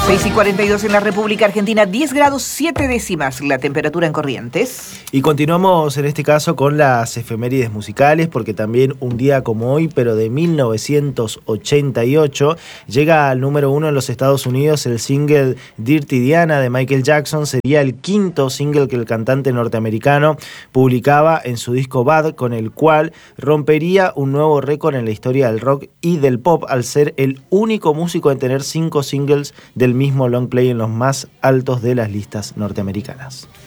6:42 en la República Argentina, 10 grados 7 décimas la temperatura en Corrientes. Y continuamos en este caso con las efemérides musicales, porque también un día como hoy, pero de 1988, llega al número 1 en los Estados Unidos el single Dirty Diana de Michael Jackson. Sería el quinto single que el cantante norteamericano publicaba en su disco Bad, con el cual rompería un nuevo récord en la historia del rock y del pop, al ser el único músico en tener 5 singles del mismo long play en los más altos de las listas norteamericanas.